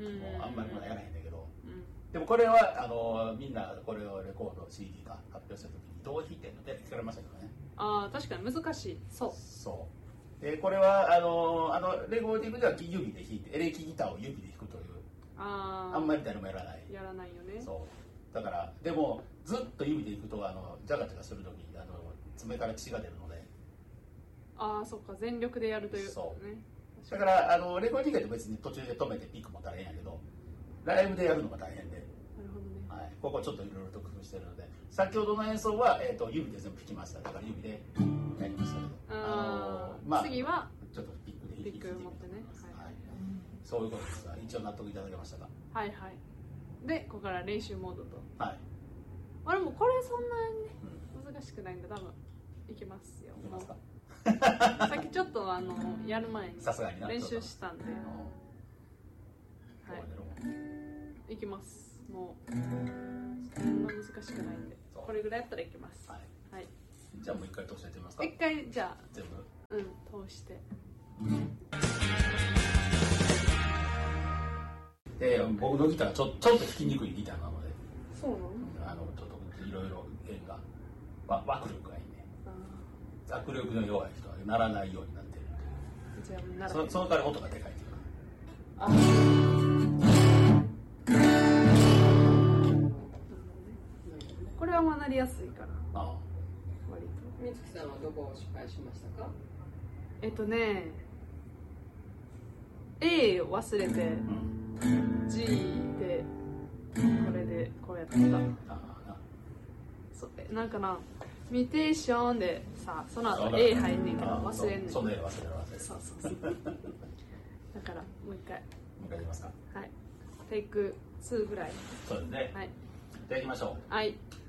もうあんまりまだやらへんだけど、 うん、 でもこれはみんなこれをレコード CD か発表した時にどう弾いてんのって聞かれましたけどね。 ああ確かに難しい。 そうでこれはレコーディングでは指で弾いてエレキギターを指で弾くというあんまり誰もやらないよね。 そうだからでもずっと指で弾くとジャガジャガする時に爪から血が出るので、 ああそっか全力でやるというそうね。 だからレコーディングって別に途中で止めてピックも大変やけどライブでやるのが大変で、 なるほどね、 はい、ここちょっといろいろと工夫してるので先ほどの演奏は、指で全部弾きました。だから指でやりましたけど次はちょっとピックで弾いてみて持ってね、 はい、そういうことですが一応納得いただけましたか。 はいはいでここから練習モードと、 はい、 あれもこれそんなにね、難しくないんで多分いきますよ。 いきますかさっきちょっとやる前にさすがに練習したんで、はい、いきます。もうそんな難しくないんでこれぐらいやったらいきます。はい、はい、 じゃあもう一回通してやってみますか。 一回じゃあ全部通して僕のギターはちょっと弾きにくいギターなので、 そうなの？ ちょっといろいろ弦が握力がいいね。握力の弱い人は鳴らないようになってるんで、 じゃあその代わり音がでかいっていうか。 これはまあなりやすいから。 割と。美月さんはどこを失敗しましたか ？A を忘れて、G でこれでこうやった。そうなんかなミュテーションでさその後 A 入んねんけど忘れんねん。 それ忘れる。 そうだからもう一回やりますか。 はいテイク2ぐらい。 そうですね。 はい。 じゃあ行きましょう。 はい。